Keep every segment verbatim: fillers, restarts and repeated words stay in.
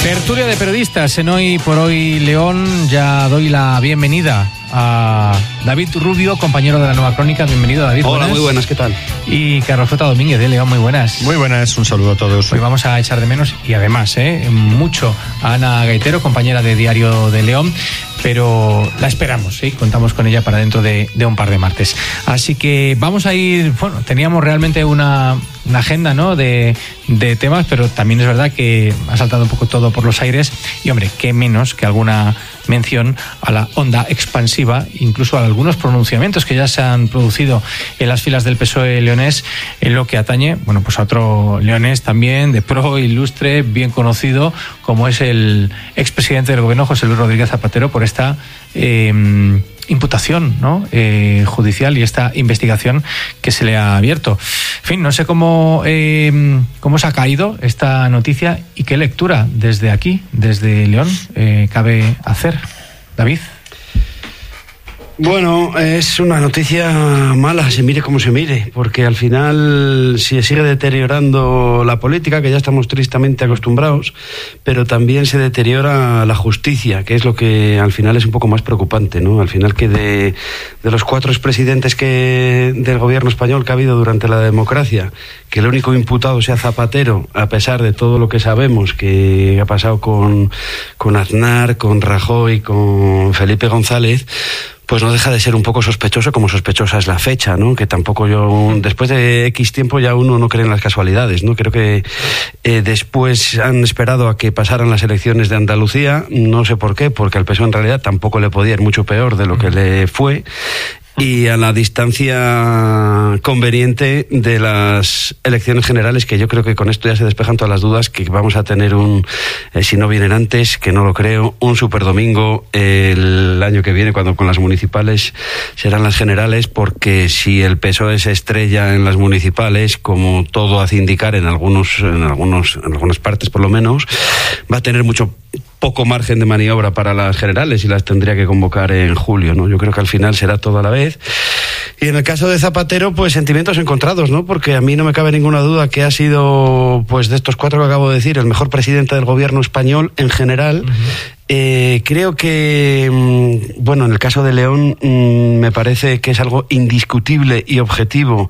Tertulia de periodistas en Hoy por Hoy León. Ya doy la bienvenida a David Rubio, compañero de La Nueva Crónica. Bienvenido, David. Hola, buenas. Muy buenas, ¿qué tal? Y Carlos J. Domínguez de León, muy buenas. Muy buenas, un saludo a todos. Hoy vamos a echar de menos, y además, ¿eh? mucho, a Ana Gaitero, compañera de Diario de León, pero la esperamos, ¿sí? Contamos con ella para dentro de, de un par de martes. Así que vamos a ir, bueno, teníamos realmente una, una agenda, ¿no?, de, de temas, pero también es verdad que ha saltado un poco todo por los aires, y hombre, qué menos que alguna mención a la onda expansiva, incluso a algunos pronunciamientos que ya se han producido en las filas del P S O E leonés en lo que atañe, bueno, pues a otro leonés también de pro, ilustre, bien conocido, como es el expresidente del gobierno, José Luis Rodríguez Zapatero, por esta eh, imputación, ¿no?, eh, judicial y esta investigación que se le ha abierto. En fin, no sé cómo, eh, cómo se ha caído esta noticia y qué lectura desde aquí, desde León, eh, cabe hacer. David. Bueno, es una noticia mala, se mire como se mire, porque al final se sigue deteriorando la política, que ya estamos tristemente acostumbrados, pero también se deteriora la justicia, que es lo que al final es un poco más preocupante, ¿no? Al final que de, de los cuatro expresidentes que del gobierno español que ha habido durante la democracia, que el único imputado sea Zapatero, a pesar de todo lo que sabemos que ha pasado con, con Aznar, con Rajoy, con Felipe González, pues no deja de ser un poco sospechoso, como sospechosa es la fecha, ¿no? Que tampoco yo, después de X tiempo ya uno no cree en las casualidades, ¿no? Creo que eh, después han esperado a que pasaran las elecciones de Andalucía, no sé por qué, porque al P S O E en realidad tampoco le podía ir mucho peor de lo que le fue, y a la distancia conveniente de las elecciones generales, que yo creo que con esto ya se despejan todas las dudas, que vamos a tener un, eh, si no vienen antes, que no lo creo, un superdomingo el año que viene, cuando con las municipales serán las generales, porque si el P S O E se estrella en las municipales, como todo hace indicar en algunos, en algunos, en algunas partes por lo menos, va a tener mucho poco margen de maniobra para las generales y las tendría que convocar en julio, ¿no? Yo creo que al final será todo a la vez. Y en el caso de Zapatero, pues sentimientos encontrados, ¿no? Porque a mí no me cabe ninguna duda que ha sido, pues de estos cuatro que acabo de decir, el mejor presidente del gobierno español en general. Uh-huh. Eh, creo que, bueno, en el caso de León me parece que es algo indiscutible y objetivo,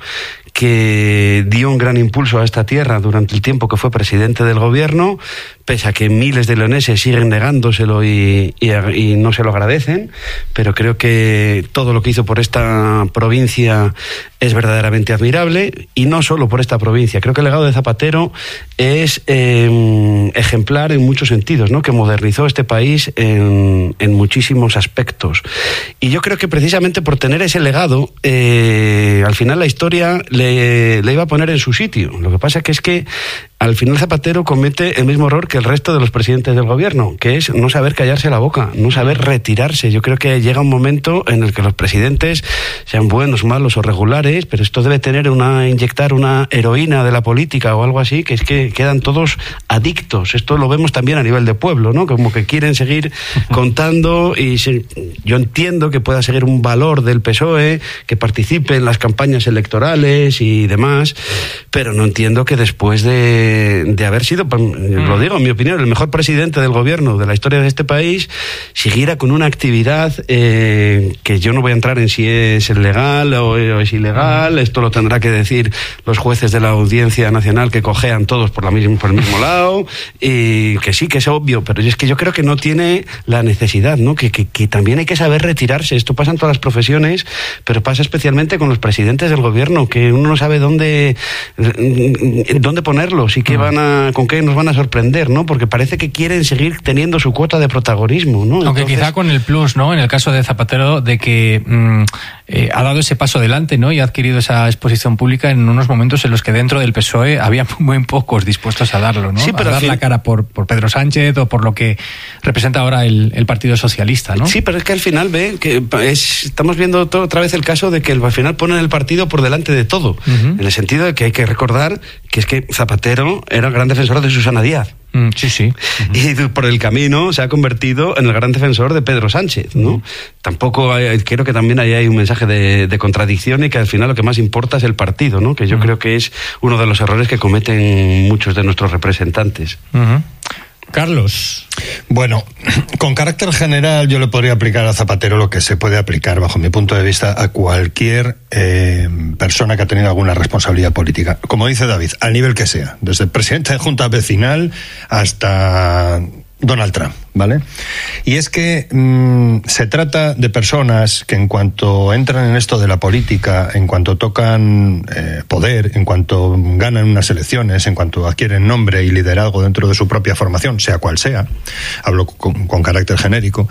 que dio un gran impulso a esta tierra durante el tiempo que fue presidente del gobierno, pese a que miles de leoneses siguen negándoselo y, y, y no se lo agradecen, pero creo que todo lo que hizo por esta provincia es verdaderamente admirable, y no solo por esta provincia. Creo que el legado de Zapatero es eh, ejemplar en muchos sentidos, ¿no? Que modernizó este país en, en muchísimos aspectos. Y yo creo que precisamente por tener ese legado, eh, al final la historia le, le iba a poner en su sitio. Lo que pasa que es que al final Zapatero comete el mismo error que el resto de los presidentes del gobierno, que es no saber callarse la boca, no saber retirarse. Yo creo que llega un momento en el que los presidentes, sean buenos, malos o regulares, pero esto debe tener una, inyectar una heroína de la política o algo así, que es que quedan todos adictos. Esto lo vemos también a nivel de pueblo, ¿no? Como que quieren seguir contando, y se, yo entiendo que pueda seguir un valor del P S O E, que participe en las campañas electorales y demás, pero no entiendo que después de de haber sido, lo digo en mi opinión, el mejor presidente del gobierno de la historia de este país, siguiera con una actividad eh, que yo no voy a entrar en si es legal o, o es ilegal. Esto lo tendrá que decir los jueces de la Audiencia Nacional, que cojean todos por, la misma, por el mismo lado, y que sí, que es obvio, pero es que yo creo que no tiene la necesidad, ¿no? Que, que, que también hay que saber retirarse. Esto pasa en todas las profesiones, pero pasa especialmente con los presidentes del gobierno, que uno no sabe dónde, dónde ponerlos y qué van a, con qué nos van a sorprender, ¿no? Porque parece que quieren seguir teniendo su cuota de protagonismo, ¿no? Aunque Entonces, quizá con el plus, ¿no? En el caso de Zapatero, de que mmm, eh, ha dado ese paso adelante, ¿no? Y ha adquirido esa exposición pública en unos momentos en los que dentro del P S O E había muy pocos dispuestos a darlo, ¿no? Sí, pero a dar fin... la cara por, por Pedro Sánchez o por lo que representa ahora el, el Partido Socialista, ¿no? Sí, pero es que al final ve que es, estamos viendo todo, otra vez el caso de que al final ponen el partido por delante de todo, uh-huh. En el sentido de que hay que recordar que es que Zapatero era el gran defensor de Susana Díaz. Mm, sí, sí. Uh-huh. Y por el camino se ha convertido en el gran defensor de Pedro Sánchez, ¿no? Uh-huh. Tampoco hay, creo que también ahí hay un mensaje de, de contradicción, y que al final lo que más importa es el partido, ¿no? Que yo uh-huh. creo que es uno de los errores que cometen muchos de nuestros representantes. Uh-huh. Carlos. Bueno, con carácter general yo le podría aplicar a Zapatero lo que se puede aplicar, bajo mi punto de vista, a cualquier eh, persona que ha tenido alguna responsabilidad política. Como dice David, al nivel que sea, desde el presidente de Junta Vecinal hasta Donald Trump, ¿vale? Y es que mmm, se trata de personas que en cuanto entran en esto de la política, en cuanto tocan eh, poder, en cuanto ganan unas elecciones, en cuanto adquieren nombre y liderazgo dentro de su propia formación, sea cual sea, hablo con, con carácter genérico,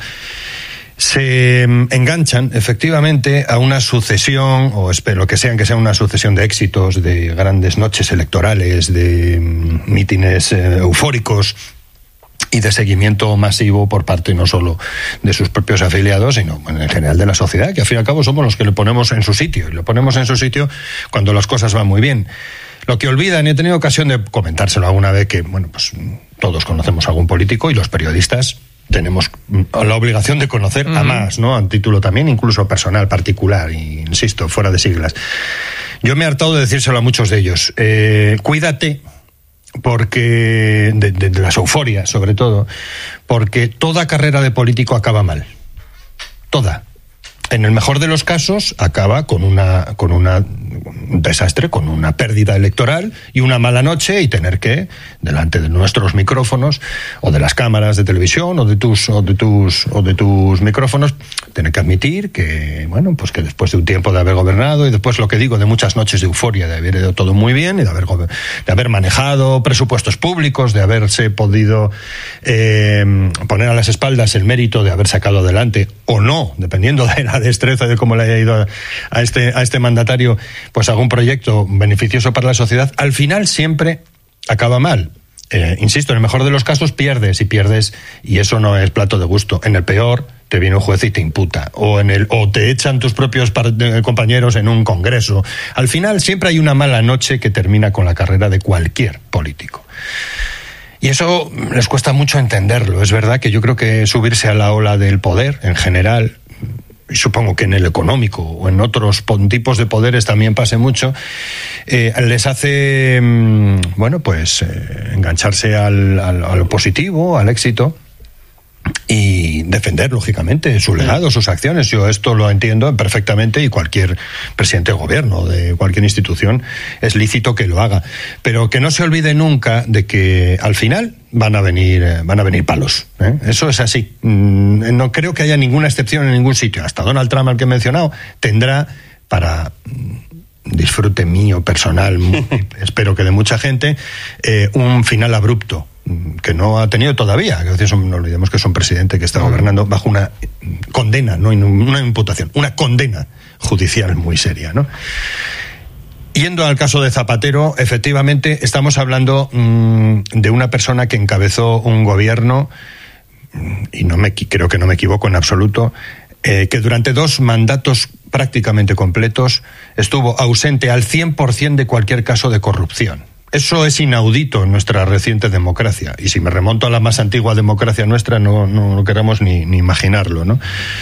se enganchan efectivamente a una sucesión, o espero que sean que sea una sucesión de éxitos, de grandes noches electorales, de mm, mítines eh, eufóricos, y de seguimiento masivo por parte no solo de sus propios afiliados, sino en general de la sociedad, que al fin y al cabo somos los que le ponemos en su sitio, y lo ponemos en su sitio cuando las cosas van muy bien. Lo que olvidan, y he tenido ocasión de comentárselo alguna vez, que bueno, pues todos conocemos a algún político, y los periodistas tenemos la obligación de conocer uh-huh. a más, ¿no? A título también incluso personal, particular, y, insisto, fuera de siglas. Yo me he hartado de decírselo a muchos de ellos. Eh, cuídate, porque de, de, de las euforias, sobre todo, porque toda carrera de político acaba mal. Toda. En el mejor de los casos acaba con una con una un desastre, con una pérdida electoral y una mala noche, y tener que, delante de nuestros micrófonos o de las cámaras de televisión o de tus o de tus o de tus micrófonos, tener que admitir que, bueno, pues que después de un tiempo de haber gobernado, y después lo que digo, de muchas noches de euforia, de haber ido todo muy bien, y de haber de haber manejado presupuestos públicos, de haberse podido eh, poner a las espaldas el mérito de haber sacado adelante o no, dependiendo de la destreza de cómo le haya ido a este a este mandatario, pues algún proyecto beneficioso para la sociedad, al final siempre acaba mal. Eh, insisto, en el mejor de los casos pierdes y pierdes, y eso no es plato de gusto. En el peor te viene un juez y te imputa, o en el o te echan tus propios par- compañeros en un congreso. Al final siempre hay una mala noche que termina con la carrera de cualquier político. Y eso les cuesta mucho entenderlo. Es verdad que yo creo que subirse a la ola del poder en general, y supongo que en el económico o en otros tipos de poderes también pase mucho, eh, les hace, bueno, pues eh, engancharse al, al, a lo positivo, al éxito, y defender, lógicamente, su legado, sus acciones. Yo esto lo entiendo perfectamente, y cualquier presidente de gobierno, de cualquier institución, es lícito que lo haga. Pero que no se olvide nunca de que al final van a venir van a venir palos, ¿eh? Eso es así. No creo que haya ninguna excepción en ningún sitio. Hasta Donald Trump, al que he mencionado, tendrá, para disfrute mío personal, espero que de mucha gente, eh, un final abrupto que no ha tenido todavía. No olvidemos que es un presidente que está gobernando bajo una condena, no una imputación, una condena judicial muy seria, ¿no? Yendo al caso de Zapatero, efectivamente estamos hablando mmm, de una persona que encabezó un gobierno, y no me creo que no me equivoco en absoluto, eh, que durante dos mandatos prácticamente completos estuvo ausente al cien por ciento de cualquier caso de corrupción. Eso es inaudito en nuestra reciente democracia, y si me remonto a la más antigua democracia nuestra no, no, no queremos ni, ni imaginarlo, ¿no?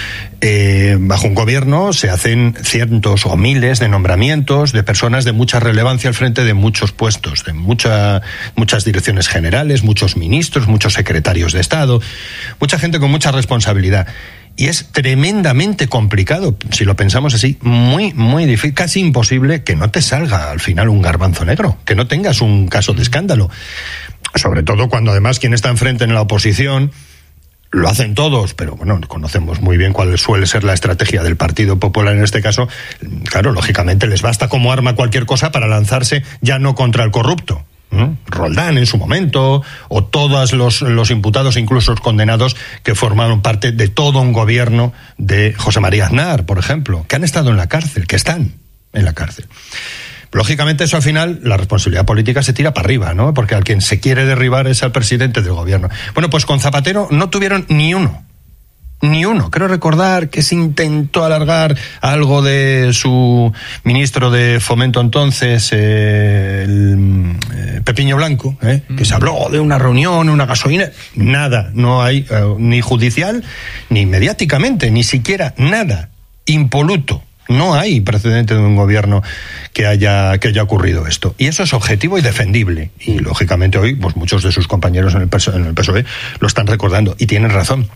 Eh, bajo un gobierno se hacen cientos o miles de nombramientos de personas de mucha relevancia al frente de muchos puestos, de mucha, muchas direcciones generales, muchos ministros, muchos secretarios de Estado, mucha gente con mucha responsabilidad. Y es tremendamente complicado, si lo pensamos así, muy, muy difícil, casi imposible que no te salga al final un garbanzo negro, que no tengas un caso de escándalo. Sobre todo cuando además quien está enfrente en la oposición, lo hacen todos, pero bueno, conocemos muy bien cuál suele ser la estrategia del Partido Popular en este caso. Claro, lógicamente les basta como arma cualquier cosa para lanzarse ya no contra el corrupto. ¿Mm? Roldán en su momento, o todos los, los imputados, incluso los condenados, que formaron parte de todo un gobierno de José María Aznar, por ejemplo, que han estado en la cárcel, que están en la cárcel. Lógicamente eso al final, la responsabilidad política se tira para arriba, ¿no? Porque al quien se quiere derribar es al presidente del gobierno. Bueno, pues con Zapatero no tuvieron ni uno. Ni uno. Creo recordar que se intentó alargar algo de su ministro de Fomento entonces, eh, el, eh, Pepiño Blanco, eh, mm. que se habló de una reunión, una gasolina. Nada, no hay eh, ni judicial, ni mediáticamente, ni siquiera nada. Impoluto. No hay precedente de un gobierno que haya, que haya ocurrido esto. Y eso es objetivo y defendible. Y, lógicamente, hoy pues muchos de sus compañeros en el P S O E, en el P S O E lo están recordando. Y tienen razón.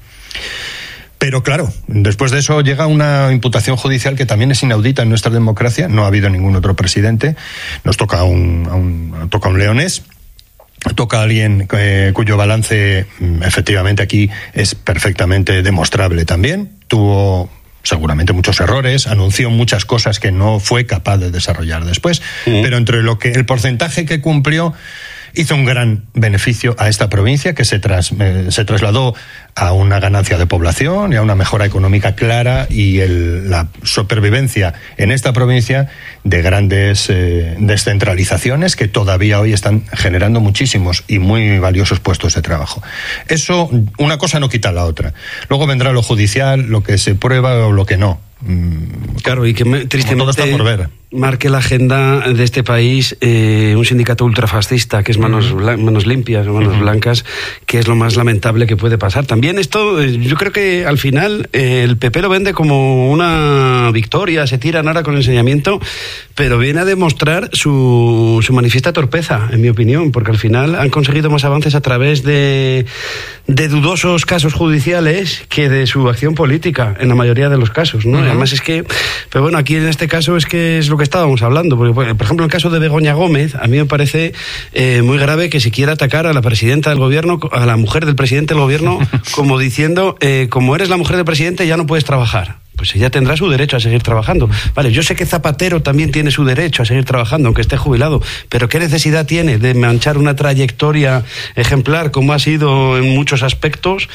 Pero claro, después de eso llega una imputación judicial que también es inaudita en nuestra democracia. No ha habido ningún otro presidente. Nos toca a un, a un, toca a un leonés. Toca a alguien eh, cuyo balance, efectivamente, aquí es perfectamente demostrable también. Tuvo seguramente muchos errores, anunció muchas cosas que no fue capaz de desarrollar después, sí. Pero entre lo que el porcentaje que cumplió, hizo un gran beneficio a esta provincia, que se, tras, eh, se trasladó a una ganancia de población y a una mejora económica clara, y el, la supervivencia en esta provincia de grandes eh, descentralizaciones que todavía hoy están generando muchísimos y muy valiosos puestos de trabajo. Eso, una cosa no quita la otra. Luego vendrá lo judicial, lo que se prueba o lo que no. Claro, y que me, tristemente todo está por ver. Marque la agenda de este país eh, un sindicato ultrafascista, que es manos, blan- manos limpias, manos uh-huh. blancas, que es lo más lamentable que puede pasar. También esto, eh, yo creo que al final eh, el P P lo vende como una victoria, se tiran ahora con enseñamiento, pero viene a demostrar su, su manifiesta torpeza, en mi opinión, porque al final han conseguido más avances a través de, de dudosos casos judiciales que de su acción política, en la mayoría de los casos, ¿no? Uh-huh. Además es que, pero bueno, aquí en este caso es que es lo que estábamos hablando, porque por ejemplo en el caso de Begoña Gómez, a mí me parece eh, muy grave que se quiera atacar a la presidenta del gobierno, a la mujer del presidente del gobierno, como diciendo, eh, como eres la mujer del presidente ya no puedes trabajar. Pues ella tendrá su derecho a seguir trabajando. Vale, yo sé que Zapatero también tiene su derecho a seguir trabajando, aunque esté jubilado, pero ¿qué necesidad tiene de manchar una trayectoria ejemplar, como ha sido en muchos aspectos,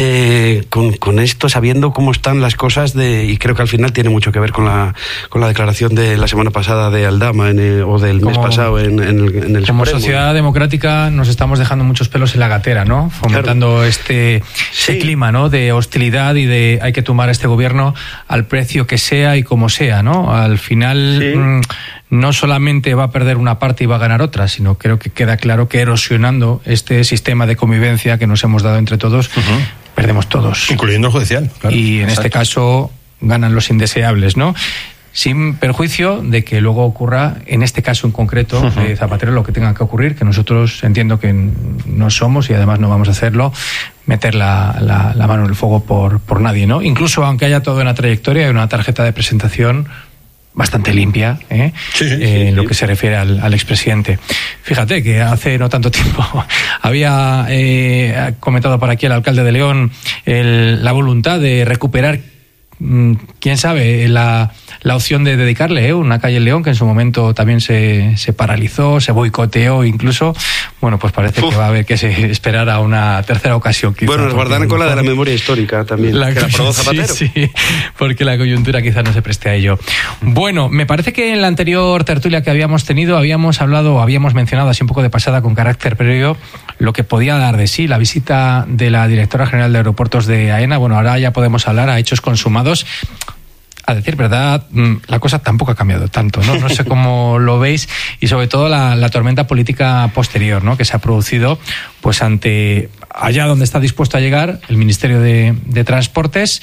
eh, con, con esto, sabiendo cómo están las cosas? De, y creo que al final tiene mucho que ver con la, con la declaración de la semana pasada de Aldama, en el, o del como, mes pasado en, en el, en el Como Supremo. Sociedad Democrática nos estamos dejando muchos pelos en la gatera, ¿no? Fomentando claro. este, sí. este clima, ¿no? De hostilidad y de hay que tumbar a este gobierno al precio que sea y como sea, ¿no? Al final sí. mmm, no solamente va a perder una parte y va a ganar otra, sino creo que queda claro que erosionando este sistema de convivencia que nos hemos dado entre todos, uh-huh. perdemos todos. Incluyendo el judicial. Claro. Y en Exacto. este caso ganan los indeseables, ¿no? Sin perjuicio de que luego ocurra, en este caso en concreto, uh-huh. de Zapatero, lo que tenga que ocurrir, que nosotros entiendo que no somos y además no vamos a hacerlo, meter la, la, la mano en el fuego por, por nadie, ¿no? Incluso aunque haya toda una trayectoria y una tarjeta de presentación bastante limpia, ¿eh? Sí, sí, eh, sí, en sí. lo que se refiere al, al expresidente. Fíjate que hace no tanto tiempo había eh, comentado por aquí el alcalde de León el, la voluntad de recuperar, quién sabe, la, la opción de dedicarle ¿eh? una calle en León, que en su momento también se, se paralizó, se boicoteó incluso. Bueno, pues parece Uf. que va a haber que se esperar a una tercera ocasión. Quizá, bueno, nos guardan con la de la memoria histórica también, la que la aprobó Zapatero. Sí, sí, porque la coyuntura quizás no se preste a ello. Bueno, me parece que en la anterior tertulia que habíamos tenido habíamos hablado, habíamos mencionado así un poco de pasada con carácter previo lo que podía dar de sí la visita de la directora general de Aeropuertos de AENA. Bueno, ahora ya podemos hablar a hechos consumados. A decir verdad, la cosa tampoco ha cambiado tanto, ¿no? No sé cómo lo veis, y sobre todo la, la tormenta política posterior, ¿no? Que se ha producido pues ante allá donde está dispuesto a llegar el Ministerio de, de Transportes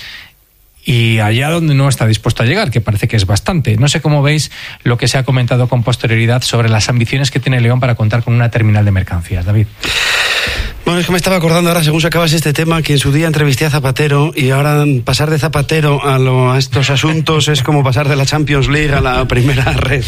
y allá donde no está dispuesto a llegar, que parece que es bastante. No sé cómo veis lo que se ha comentado con posterioridad sobre las ambiciones que tiene León para contar con una terminal de mercancías. David. Bueno, es que me estaba acordando ahora, según sacabas este tema, que en su día entrevisté a Zapatero, y ahora pasar de Zapatero a, lo, a estos asuntos es como pasar de la Champions League a la primera red.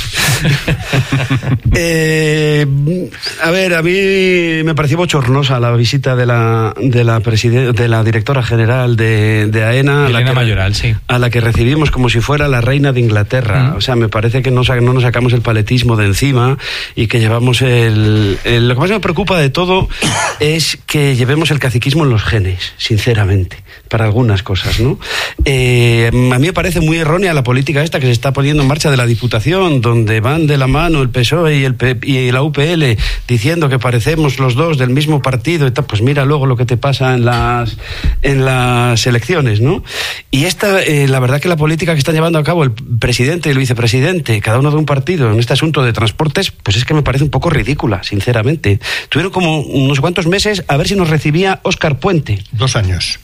eh, a ver, a mí me pareció bochornosa la visita de la de la, preside, de la directora general de, de AENA, Elena a la que, Mayoral, sí. a la que recibimos como si fuera la reina de Inglaterra. Mm. O sea, me parece que no, no nos sacamos el paletismo de encima y que llevamos el, el... Lo que más me preocupa de todo es que llevemos el caciquismo en los genes, sinceramente, para algunas cosas, ¿no? Eh, a mí me parece muy errónea la política esta que se está poniendo en marcha de la Diputación, donde van de la mano el P S O E y, el P- y la U P L diciendo que parecemos los dos del mismo partido y tal. Pues mira luego lo que te pasa en las, en las elecciones, ¿no? Y esta, eh, la verdad que la política que están llevando a cabo el presidente y el vicepresidente, cada uno de un partido, en este asunto de transportes, pues es que me parece un poco ridícula, sinceramente. Tuvieron como no sé cuántos meses a ver si nos recibía Óscar Puente. Dos años.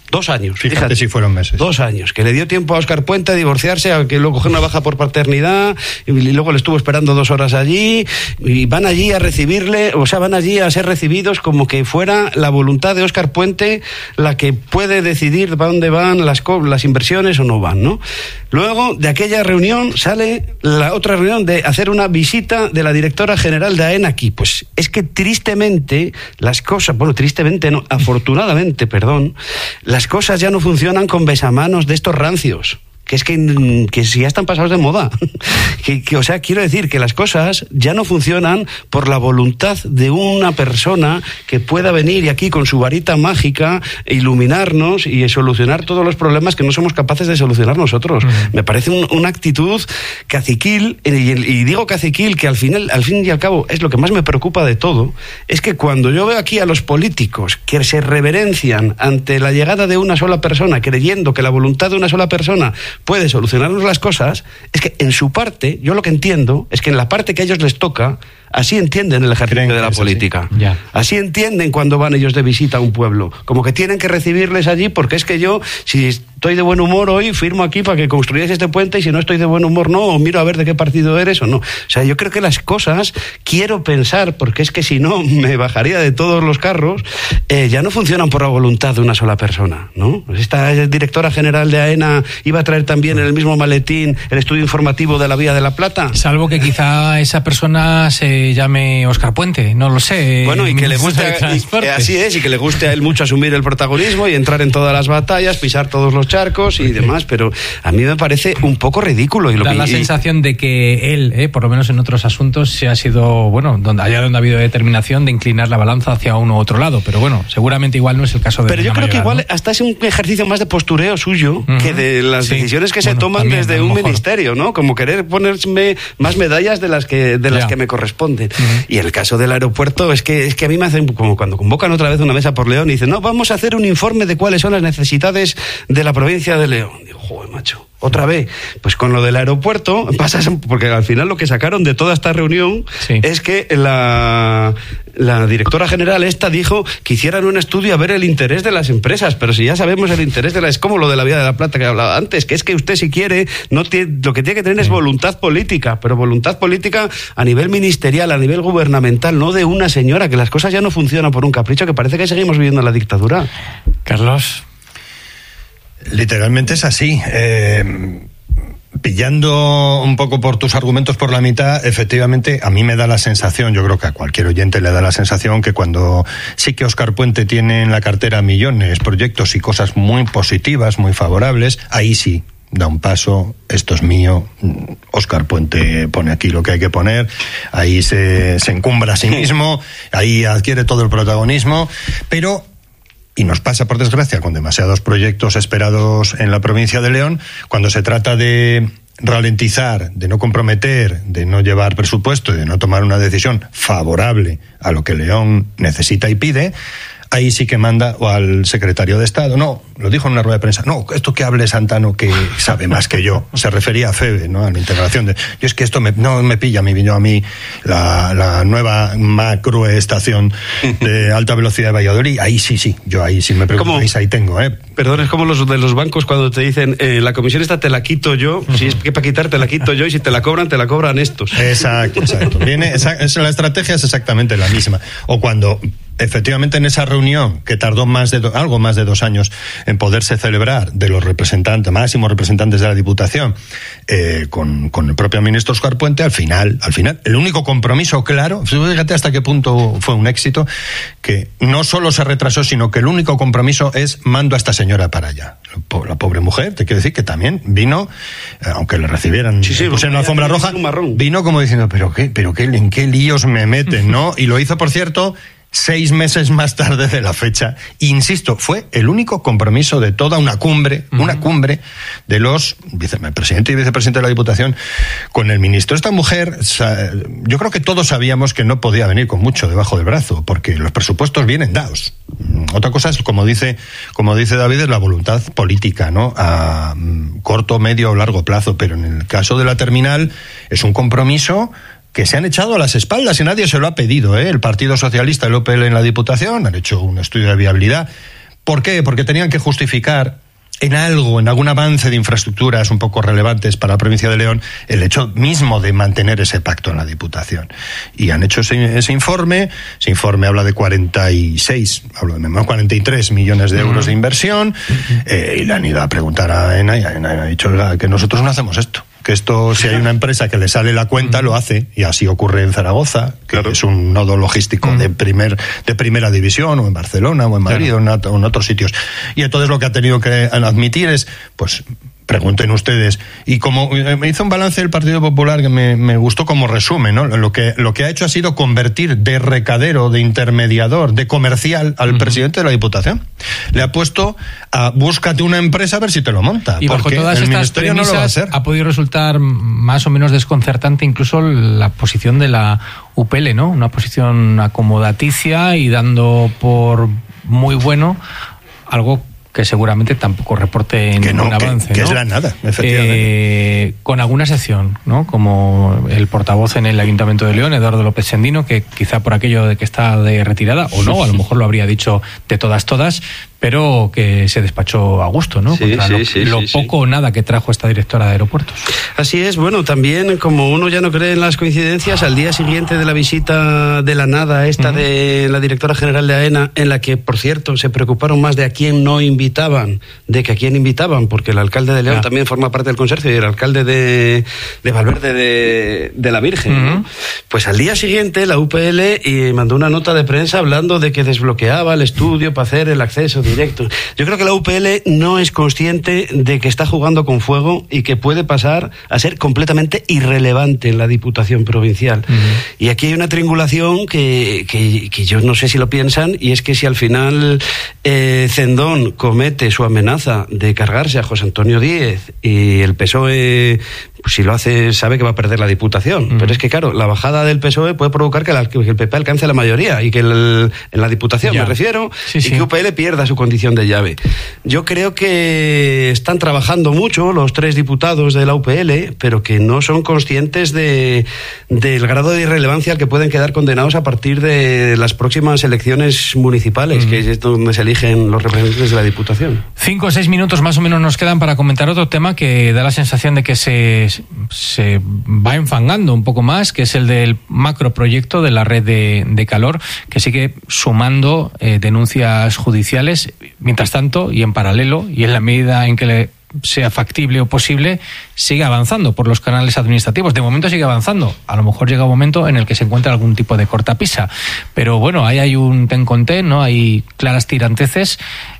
Dos años. Fíjate, fíjate si fueron meses. Dos años, que le dio tiempo a Óscar Puente a divorciarse, a que luego cogió una baja por paternidad, y luego le estuvo esperando dos horas allí, y van allí a recibirle, o sea, van allí a ser recibidos como que fuera la voluntad de Óscar Puente la que puede decidir para dónde van las, las inversiones o no van, ¿no? Luego, de aquella reunión, sale la otra reunión de hacer una visita de la directora general de AENA aquí. Pues es que tristemente, las cosas, bueno, tristemente no, afortunadamente, perdón, las cosas ya no funcionan con besamanos de estos rancios. Que es que, que ya están pasados de moda. que, que, o sea, quiero decir que las cosas ya no funcionan por la voluntad de una persona que pueda venir y aquí con su varita mágica iluminarnos y solucionar todos los problemas que no somos capaces de solucionar nosotros. Uh-huh. Me parece un, una actitud caciquil, y, y digo caciquil que al final, al fin y al cabo es lo que más me preocupa de todo, es que cuando yo veo aquí a los políticos que se reverencian ante la llegada de una sola persona, creyendo que la voluntad de una sola persona puede solucionarnos las cosas, es que en su parte, yo lo que entiendo es que en la parte que a ellos les toca, así entienden el ejercicio de la política. Así. así entienden cuando van ellos de visita a un pueblo. Como que tienen que recibirles allí porque es que yo, si estoy de buen humor hoy, firmo aquí para que construyáis este puente y si no estoy de buen humor no, o miro a ver de qué partido eres o no. O sea, yo creo que las cosas, quiero pensar, porque es que si no me bajaría de todos los carros, eh, ya no funcionan por la voluntad de una sola persona, ¿no? Esta directora general de AENA iba a traer también en el mismo maletín el estudio informativo de la Vía de la Plata. Salvo que quizá esa persona se llame Óscar Puente, no lo sé. Bueno, y que le guste, y, así es, y que le guste a él mucho asumir el protagonismo y entrar en todas las batallas, pisar todos los charcos y demás, pero a mí me parece un poco ridículo. Y lo da que, la y, sensación de que él, eh, por lo menos en otros asuntos, se ha sido, bueno, donde allá donde ha habido determinación de inclinar la balanza hacia uno u otro lado, pero bueno, seguramente igual no es el caso de... Pero yo creo Mayoral, que igual ¿no? hasta es un ejercicio más de postureo suyo uh-huh. que de las sí. decisiones que bueno, se toman también, desde un mejor. ministerio, ¿no? Como querer ponerme más medallas de las que, de las que me corresponden. Uh-huh. Y el caso del aeropuerto es que, es que a mí me hacen como cuando convocan otra vez una mesa por León y dicen, no, vamos a hacer un informe de cuáles son las necesidades de la provincia de León. Digo, joder, macho. Otra vez, pues con lo del aeropuerto pasa, porque al final lo que sacaron de toda esta reunión sí. es que la, la directora general esta dijo que hicieran un estudio a ver el interés de las empresas, pero si ya sabemos el interés de la... Es como lo de la Vía de la Plata que hablaba antes, que es que usted si quiere, no tiene, lo que tiene que tener es voluntad política, pero voluntad política a nivel ministerial, a nivel gubernamental, no de una señora, que las cosas ya no funcionan por un capricho, que parece que seguimos viviendo en la dictadura. Carlos... Literalmente es así. Eh, pillando un poco por tus argumentos por la mitad, efectivamente, a mí me da la sensación, yo creo que a cualquier oyente le da la sensación que cuando sí que Óscar Puente tiene en la cartera millones, proyectos y cosas muy positivas, muy favorables, ahí sí da un paso, esto es mío, Óscar Puente pone aquí lo que hay que poner, ahí se, se encumbra a sí mismo, ahí adquiere todo el protagonismo, pero... Y nos pasa, por desgracia, con demasiados proyectos esperados en la provincia de León, cuando se trata de ralentizar, de no comprometer, de no llevar presupuesto y de no tomar una decisión favorable a lo que León necesita y pide, ahí sí que manda o al secretario de Estado. No, lo dijo en una rueda de prensa. No, esto que hable Santano, que sabe más que yo. Se refería a FEBE, ¿no? A la integración de... Yo es que esto me, no me pilla, me vino a mí la, la nueva macroestación de alta velocidad de Valladolid. Ahí sí, sí, yo ahí sí me preguntáis, ahí tengo, ¿eh? Perdón, es como los de los bancos cuando te dicen, eh, la comisión esta te la quito yo, si es que para quitar te la quito yo, y si te la cobran, te la cobran estos. Exacto, exacto. Viene, esa, esa, la estrategia es exactamente la misma. O cuando... Efectivamente, en esa reunión, que tardó más de do, algo más de dos años en poderse celebrar, de los representantes, máximos representantes de la Diputación, eh, con, con el propio ministro Óscar Puente, al final, al final, el único compromiso claro, fíjate hasta qué punto fue un éxito, que no solo se retrasó, sino que el único compromiso es mando a esta señora para allá. La pobre mujer, te quiero decir que también vino, aunque le recibieran, sí, sí, le pusieron la alfombra roja, vino como diciendo, pero qué, pero qué, en qué líos me meten, ¿no? Y lo hizo, por cierto, seis meses más tarde de la fecha. Insisto, fue el único compromiso de toda una cumbre, uh-huh. una cumbre de los vicepresidente y vicepresidente de la Diputación con el ministro. Esta mujer, yo creo que todos sabíamos que no podía venir con mucho debajo del brazo, porque los presupuestos vienen dados. Otra cosa es, como dice, como dice David, es la voluntad política, ¿no? A corto, medio o largo plazo, pero en el caso de la terminal es un compromiso que se han echado a las espaldas y nadie se lo ha pedido, ¿eh? El Partido Socialista y el O P L en la Diputación han hecho un estudio de viabilidad ¿Por qué? Porque tenían que justificar en algo, en algún avance de infraestructuras un poco relevantes para la provincia de León, el hecho mismo de mantener ese pacto en la Diputación. Y han hecho ese, ese informe. Ese informe habla de cuarenta y seis, hablo de memoria, cuarenta y tres millones de euros de inversión, eh, y le han ido a preguntar a AENA, y AENA ha dicho que nosotros no hacemos esto. Que esto, si hay una empresa que le sale la cuenta, lo hace, y así ocurre en Zaragoza, que claro, es un nodo logístico mm. de primer de primera división, o en Barcelona, o en Madrid, claro, o, en, o en otros sitios. Y entonces lo que ha tenido que admitir es, pues, pregunten ustedes. Y como me hizo un balance del Partido Popular que me, me gustó como resumen, ¿no? Lo que, lo que ha hecho ha sido convertir de recadero, de intermediador, de comercial al uh-huh. presidente de la Diputación. Le ha puesto a búscate una empresa a ver si te lo monta. Y bajo todas el estas premisas no lo va a hacer. Ha podido resultar más o menos desconcertante incluso la posición de la U P L, ¿no? Una posición acomodaticia y dando por muy bueno algo que seguramente tampoco reporte que ningún no, avance. Que, que ¿no? es la nada, efectivamente. Eh, con alguna excepción, ¿no? Como el portavoz en el Ayuntamiento de León, Eduardo López Sendino, que quizá por aquello de que está de retirada, o no, a lo mejor lo habría dicho de todas, todas, pero que se despachó a gusto, ¿no? Sí, Contra sí, lo, sí, lo sí, poco sí. o nada que trajo esta directora de aeropuertos. Así es, bueno, también como uno ya no cree en las coincidencias, al día siguiente de la visita de la nada esta uh-huh. de la directora general de AENA, en la que, por cierto, se preocuparon más de a quién no invitaban, de que a quién invitaban, porque el alcalde de León ah. también forma parte del consorcio y el alcalde de, de Valverde de, de la Virgen, uh-huh. ¿no? Pues al día siguiente la U P L y mandó una nota de prensa hablando de que desbloqueaba el estudio para hacer el acceso directo. Yo creo que la U P L no es consciente de que está jugando con fuego y que puede pasar a ser completamente irrelevante en la Diputación Provincial. Uh-huh. Y aquí hay una triangulación que, que, que yo no sé si lo piensan, y es que si al final eh, Cendón comete su amenaza de cargarse a José Antonio Díez y el P S O E, pues si lo hace, sabe que va a perder la Diputación. Uh-huh. Pero es que, claro, la bajada del P S O E puede provocar que, la, que el P P alcance la mayoría y que el, en la Diputación, ya. me refiero, sí, y sí. que U P L pierda su condición de llave. Yo creo que están trabajando mucho los tres diputados de la U P L, pero que no son conscientes de del grado de irrelevancia al que pueden quedar condenados a partir de las próximas elecciones municipales, uh-huh. que es donde se eligen los representantes de la Diputación. Cinco o seis minutos más o menos nos quedan para comentar otro tema que da la sensación de que se se va enfangando un poco más, que es el del macroproyecto de la red de, de calor, que sigue sumando eh, denuncias judiciales. Mientras tanto, y en paralelo, y en la medida en que le sea factible o posible, sigue avanzando por los canales administrativos. De momento sigue avanzando. A lo mejor llega un momento en el que se encuentra algún tipo de cortapisa. Pero bueno, ahí hay un ten con ten, ¿no? Hay claras tiranteces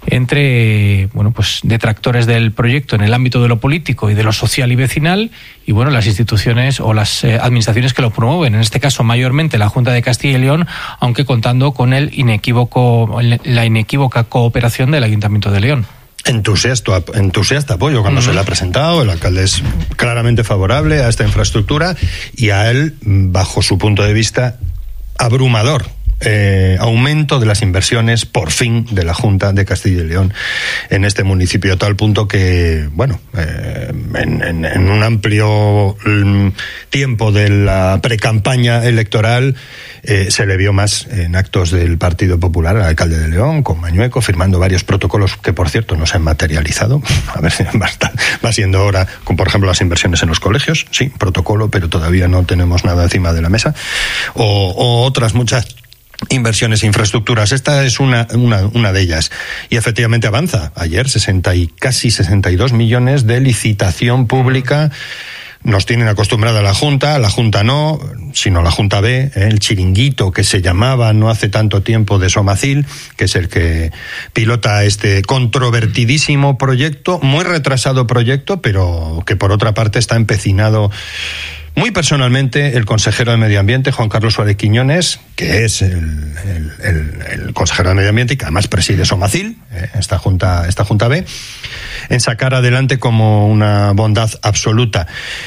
entre, bueno, pues detractores del proyecto en el ámbito de lo político y de lo social y vecinal, y bueno, las instituciones o las eh, administraciones que lo promueven. En este caso, mayormente la Junta de Castilla y León, aunque contando con el inequívoco, la inequívoca cooperación del Ayuntamiento de León. Entusiasta, entusiasta apoyo cuando uh-huh. se le ha presentado. El alcalde es claramente favorable a esta infraestructura, y a él, bajo su punto de vista, abrumador eh, aumento de las inversiones, por fin, de la Junta de Castilla y León en este municipio, a tal punto que, bueno, eh, en, en, en un amplio um, tiempo de la precampaña electoral eh, se le vio más en actos del Partido Popular al alcalde de León, con Mañueco, firmando varios protocolos que, por cierto, no se han materializado. A ver si va, estar, va siendo hora, con, por ejemplo, las inversiones en los colegios. Sí, protocolo, pero todavía no tenemos nada encima de la mesa. O, o otras muchas inversiones e infraestructuras. Esta es una, una, una de ellas. Y efectivamente avanza. Ayer sesenta y casi sesenta y dos millones de licitación pública. Nos tienen acostumbrada a la Junta, la Junta no, sino la Junta B, ¿eh? El chiringuito que se llamaba no hace tanto tiempo de Somacil, que es el que pilota este controvertidísimo proyecto, muy retrasado proyecto, pero que por otra parte está empecinado muy personalmente el consejero de Medio Ambiente, Juan Carlos Suárez Quiñones, que es el, el, el, el consejero de Medio Ambiente y que además preside Somacil, eh, esta junta, esta Junta B, en sacar adelante como una bondad absoluta.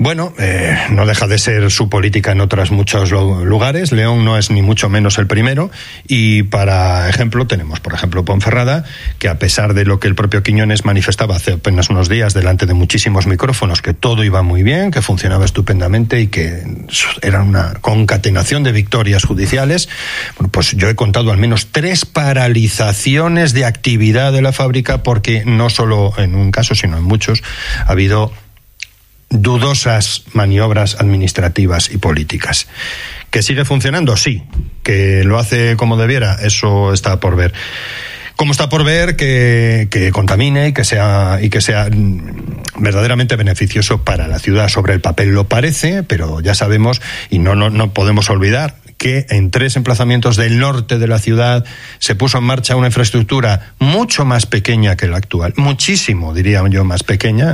Bueno, eh, no deja de ser su política en otros muchos lugares. León no es ni mucho menos el primero. Y para ejemplo tenemos, por ejemplo, Ponferrada, que a pesar de lo que el propio Quiñones manifestaba hace apenas unos días delante de muchísimos micrófonos, que todo iba muy bien, que funcionaba estupendamente y que era una concatenación de victorias judiciales, bueno, pues yo he contado al menos tres paralizaciones de actividad de la fábrica, porque no solo en un caso, sino en muchos, ha habido dudosas maniobras administrativas y políticas. ¿Que sigue funcionando? Sí. ¿Que lo hace como debiera? Eso está por ver. Como está por ver que, que contamine y que sea y que sea verdaderamente beneficioso para la ciudad. Sobre el papel lo parece, pero ya sabemos y no, no, no podemos olvidar que en tres emplazamientos del norte de la ciudad se puso en marcha una infraestructura mucho más pequeña que la actual, muchísimo, diría yo, más pequeña,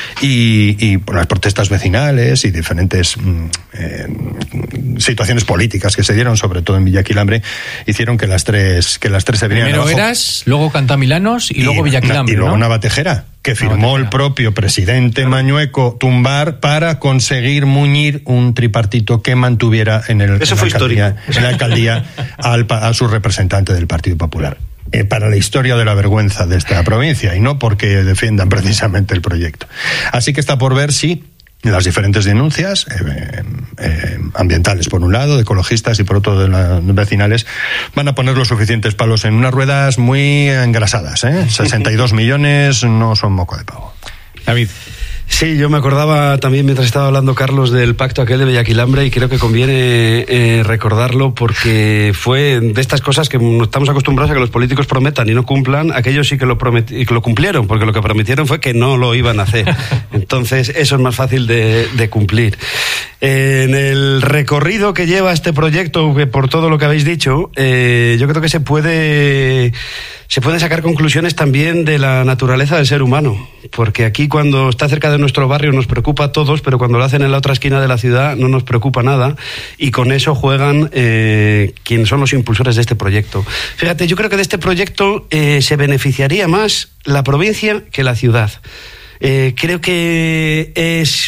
y, y por las protestas vecinales y diferentes eh, situaciones políticas que se dieron, sobre todo en Villaquilambre, hicieron que las tres que las tres se vinieran abajo. Primero Eras, luego Cantamilanos y, y luego Villaquilambre, y luego ¿no? Navatejera, que firmó el propio presidente Mañueco tumbar para conseguir muñir un tripartito que mantuviera en, el, Eso en, fue la, alcaldía, en la alcaldía al, a su representante del Partido Popular. Eh, para la historia de la vergüenza de esta provincia, y no porque defiendan precisamente el proyecto. Así que está por ver si las diferentes denuncias eh, eh, ambientales por un lado, de ecologistas, y por otro de las vecinales, van a poner los suficientes palos en unas ruedas muy engrasadas, ¿eh? sesenta y dos millones no son moco de pavo. David. Sí, yo me acordaba también mientras estaba hablando Carlos del pacto aquel de Villaquilambre, y creo que conviene eh, recordarlo, porque fue de estas cosas que estamos acostumbrados a que los políticos prometan y no cumplan. Aquellos sí que lo, promet- y que lo cumplieron, porque lo que prometieron fue que no lo iban a hacer. Entonces eso es más fácil de, de cumplir. En el recorrido que lleva este proyecto, que por todo lo que habéis dicho, eh, yo creo que se puede... Se pueden sacar conclusiones también de la naturaleza del ser humano, porque aquí cuando está cerca de nuestro barrio nos preocupa a todos, pero cuando lo hacen en la otra esquina de la ciudad no nos preocupa nada, y con eso juegan eh, quienes son los impulsores de este proyecto. Fíjate, yo creo que de este proyecto eh, se beneficiaría más la provincia que la ciudad. Eh, creo que es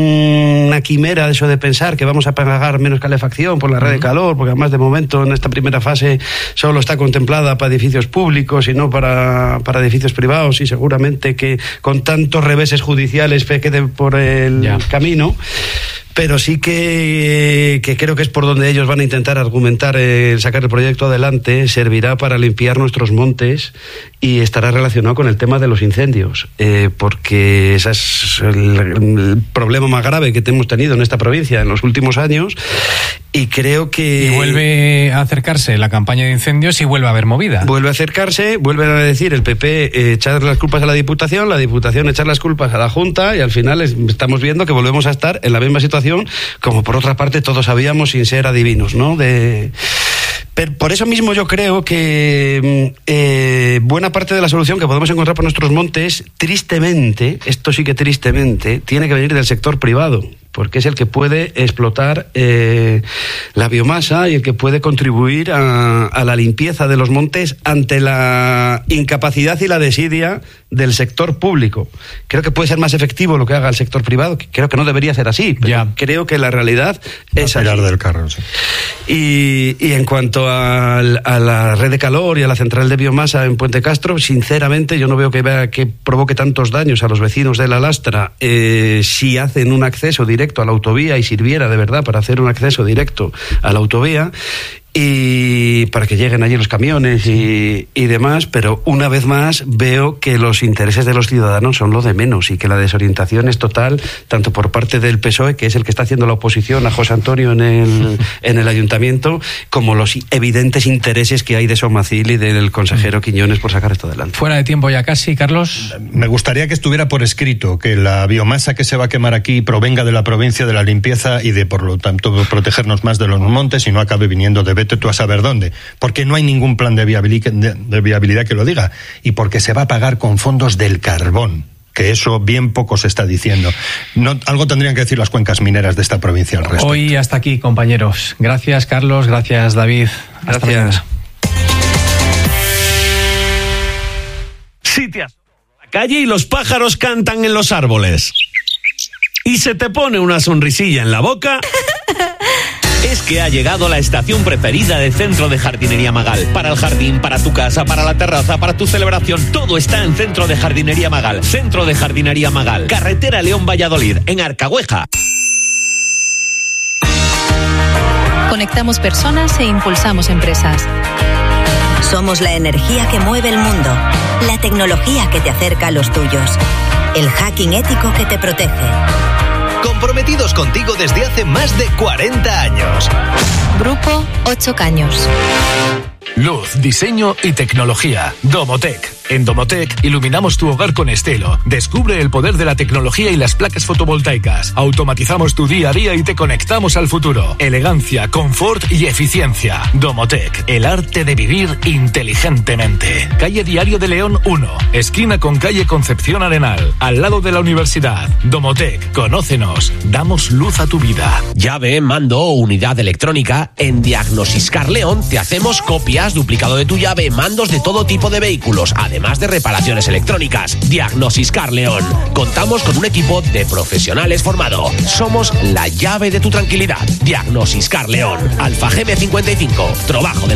una quimera eso de pensar que vamos a pagar menos calefacción por la red de calor, porque además de momento en esta primera fase solo está contemplada para edificios públicos y no para, para edificios privados, y seguramente que con tantos reveses judiciales quede por el ya. camino. Pero sí que, que creo que es por donde ellos van a intentar argumentar, eh, sacar el proyecto adelante. Servirá para limpiar nuestros montes y estará relacionado con el tema de los incendios, eh, porque ese es el, el problema más grave que hemos tenido en esta provincia en los últimos años, y creo que... Y vuelve a acercarse la campaña de incendios y vuelve a haber movida. Vuelve a acercarse, vuelve a decir el P P eh, echar las culpas a la Diputación, la Diputación echar las culpas a la Junta, y al final es, estamos viendo que volvemos a estar en la misma situación, como por otra parte todos sabíamos sin ser adivinos, ¿no? De... Pero por eso mismo yo creo que eh, buena parte de la solución que podemos encontrar por nuestros montes, tristemente, esto sí que tristemente, tiene que venir del sector privado, porque es el que puede explotar eh, la biomasa y el que puede contribuir a, a la limpieza de los montes ante la incapacidad y la desidia del sector público. Creo que puede ser más efectivo lo que haga el sector privado, creo que no debería ser así, pero ya. creo que la realidad es así. Del carro, sí. y, y en cuanto a, a la red de calor y a la central de biomasa en Puente Castro, sinceramente yo no veo que, vea, que provoque tantos daños a los vecinos de La Lastra eh, si hacen un acceso directo a la autovía y sirviera de verdad para hacer un acceso directo a la autovía y para que lleguen allí los camiones y, y demás, pero una vez más veo que los intereses de los ciudadanos son lo de menos y que la desorientación es total, tanto por parte del P S O E, que es el que está haciendo la oposición a José Antonio en el, en el ayuntamiento, como los evidentes intereses que hay de Somacil y del consejero Quiñones por sacar esto adelante. Fuera de tiempo ya casi, Carlos. Me gustaría que estuviera por escrito que la biomasa que se va a quemar aquí provenga de la provincia, de la limpieza y de, por lo tanto, protegernos más de los montes y no acabe viniendo de vete tú a saber dónde, porque no hay ningún plan de viabilidad, de, de viabilidad que lo diga, y porque se va a pagar con fondos del carbón, que eso bien poco se está diciendo. No, algo tendrían que decir las cuencas mineras de esta provincia al respecto. Hoy hasta aquí, compañeros. Gracias, Carlos, gracias, David. Hasta gracias. Sí, te has... la calle y los pájaros cantan en los árboles. y se te pone una sonrisilla en la boca... Es que ha llegado la estación preferida de Centro de Jardinería Magal. Para el jardín, para tu casa, para la terraza, para tu celebración, todo está en Centro de Jardinería Magal. Centro de Jardinería Magal, carretera León Valladolid, en Arcahueja. Conectamos personas e impulsamos empresas. Somos la energía que mueve el mundo, la tecnología que te acerca a los tuyos, el hacking ético que te protege. Comprometidos contigo desde hace más de cuarenta años. Grupo Ocho Caños. Luz, diseño y tecnología. Domotec. En Domotec iluminamos tu hogar con estilo. Descubre el poder de la tecnología y las placas fotovoltaicas. Automatizamos tu día a día y te conectamos al futuro. Elegancia, confort y eficiencia. Domotec, el arte de vivir inteligentemente. Calle Diario de León uno, esquina con calle Concepción Arenal, al lado de la universidad. Domotec, conócenos. Damos luz a tu vida. Llave, mando o unidad electrónica. En Diagnosiscar León te hacemos copias, duplicado de tu llave, mandos de todo tipo de vehículos, además de reparaciones electrónicas. Diagnosiscar León. Contamos con un equipo de profesionales formado. Somos la llave de tu tranquilidad. Diagnosiscar León. Alfa G M cincuenta y cinco. Trabajo de